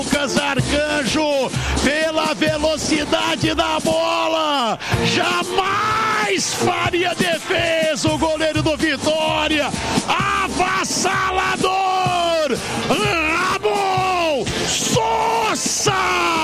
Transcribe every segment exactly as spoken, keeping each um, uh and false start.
Lucas Arcanjo, pela velocidade da bola, jamais faria defesa o goleiro do Vitória, avassalador, Ramon Sosa,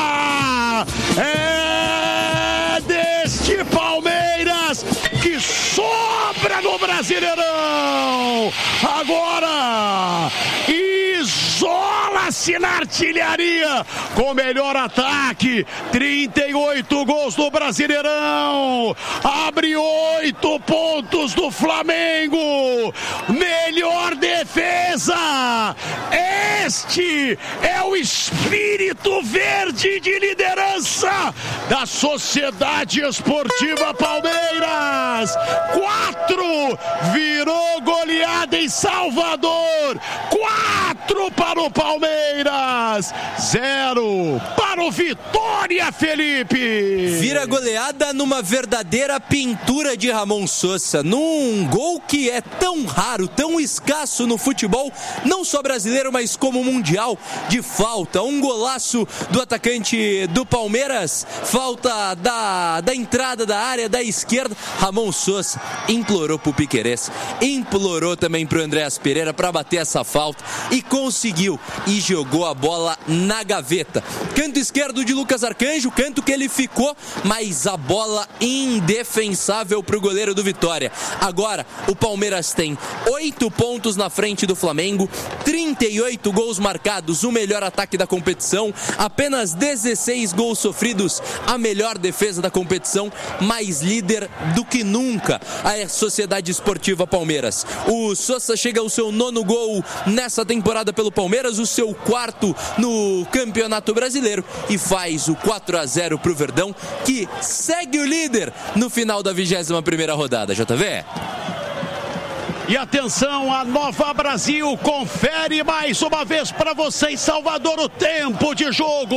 é deste Palmeiras que sobra no Brasileirão, agora isola-se na artilharia com o melhor ataque, trinta e oito gols do Brasileirão, abre oito pontos do Flamengo, melhor defesa, este é o espírito verde de liderança da Sociedade Esportiva Palmeiras. Quatro, virou goleada em Salvador, quatro para o Palmeiras, zero para o Vitória, Felipe. Vira goleada numa verdadeira pintura de Ramon Sosa, num gol que é tão raro, tão escasso no futebol, não só brasileiro, mas como mundial, de falta. Um golaço do atacante do Palmeiras, falta da, da entrada da área da esquerda. Ramon Sosa implorou pro Piquerez, implorou também pro Andréas Pereira para bater essa falta e conseguiu, e jogou a bola na gaveta. Canto esquerdo de Lucas Arcanjo, canto que ele ficou, mas a bola indefensável pro goleiro do Vitória. Agora o Palmeiras tem oito pontos na frente do Flamengo, trinta e oito gols marcados, o melhor ataque da competição, apenas dezesseis gols sofridos, a melhor defesa da competição, mais líder do que nunca a Sociedade Esportiva Palmeiras. O Sosa chega ao seu nono gol nessa temporada pelo Palmeiras, o seu quarto no Campeonato Brasileiro, e faz o quatro a zero pro Verdão, que segue o líder no final da vigésima primeira rodada. J V. E atenção, a Nova Brasil confere mais uma vez para você em Salvador o tempo de jogo.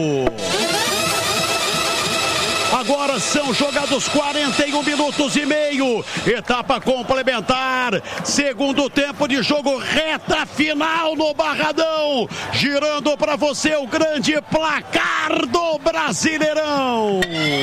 Agora são jogados quarenta e um minutos e meio, etapa complementar, segundo tempo de jogo, reta final no Barradão, girando para você o grande placar do Brasileirão.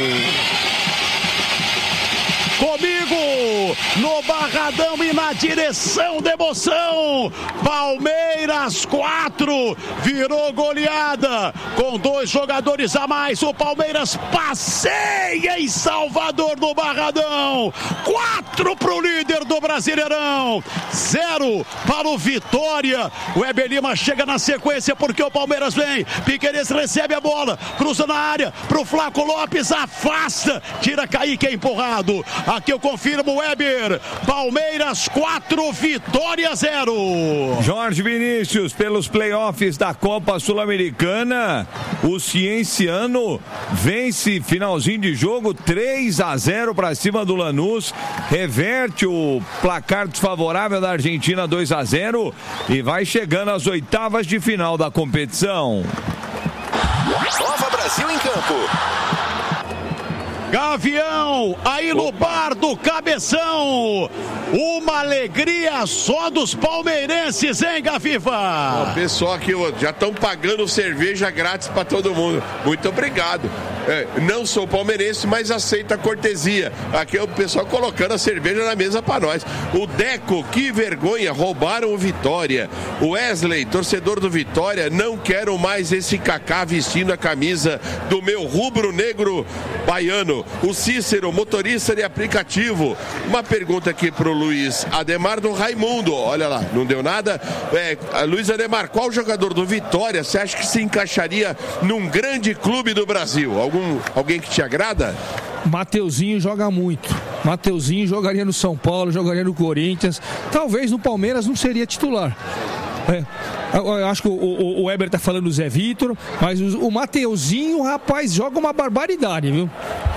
Comigo, no Barradão e na direção da emoção, Palmeiras quatro, virou goleada, com dois jogadores a mais, o Palmeiras passeia em Salvador no Barradão, quatro para o líder do Brasileirão, zero para o Vitória. O Weber Lima chega na sequência porque o Palmeiras vem, Piquerez recebe a bola, cruza na área, pro Flaco Lopes, afasta, tira Kaique, é empurrado. Aqui eu confirmo, Weber, Palmeiras quatro, Vitória zero. Jorge Vinícius, pelos playoffs da Copa Sul-Americana, o Cienciano vence finalzinho de jogo três a zero para cima do Lanús, reverte o placar desfavorável da Argentina dois a zero e vai chegando às oitavas de final da competição. Nova Brasil em campo. Gavião, aí no bar do Cabeção, uma alegria só dos palmeirenses, hein, Gaviva? O pessoal aqui já estão pagando cerveja grátis para todo mundo, muito obrigado. É, não sou palmeirense, mas aceito a cortesia. Aqui é o pessoal colocando a cerveja na mesa para nós. O Deco, que vergonha, roubaram o Vitória. O Wesley, torcedor do Vitória, não quero mais esse Kaká vestindo a camisa do meu rubro-negro baiano. O Cícero, motorista de aplicativo. Uma pergunta aqui pro Luiz Ademar do Raimundo. Olha lá, não deu nada. É, Luiz Ademar, qual jogador do Vitória você acha que se encaixaria num grande clube do Brasil? Algum, alguém que te agrada? Mateuzinho joga muito. Mateuzinho jogaria no São Paulo, jogaria no Corinthians. Talvez no Palmeiras não seria titular. É. Eu acho que o, o, o Weber tá falando do Zé Vitor, mas o, o Mateuzinho, rapaz, joga uma barbaridade, viu?